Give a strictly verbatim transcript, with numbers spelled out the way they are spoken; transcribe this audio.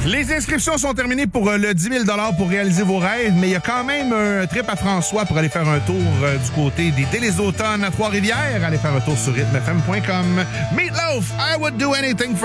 Les inscriptions sont terminées pour euh, le dix mille pour réaliser vos rêves, mais il y a quand même un trip à François pour aller faire un tour euh, du côté des délices d'automne à Trois-Rivières. Allez faire un tour sur rythme f m point com. Meatloaf, I would do anything for